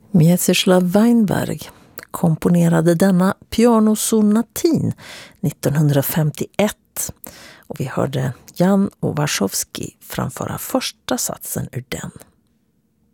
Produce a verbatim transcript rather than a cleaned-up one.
Mieczysław Weinberg komponerade denna pianosonatin nittonhundrafemtioett och vi hörde Jan Owaszowski framföra första satsen ur den.